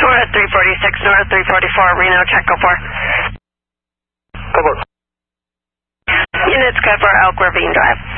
We're at 346 North, 344 Reno, check, go for. Go for. Units code for Elk Ravine Drive.